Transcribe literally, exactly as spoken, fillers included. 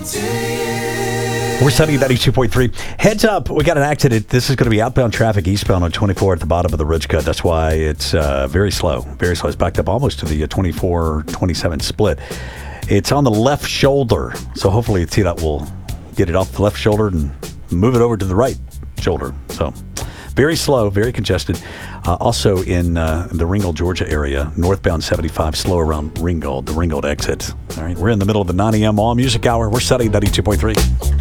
We're sunny ninety-two point three. Heads up, we got an accident. This is going to be outbound traffic eastbound on twenty-four at the bottom of the ridge cut. That's why it's uh, very slow. Very slow. It's backed up almost to the uh, twenty-four twenty-seven split. It's on the left shoulder. So hopefully T DOT will get it off the left shoulder and move it over to the right shoulder. So very slow, very congested. Uh, also in uh, the Ringgold, Georgia area, northbound seventy-five, slow around Ringgold, the Ringgold exit. All right, we're in the middle of the nine a.m. All Music Hour. We're sunny ninety-two point three.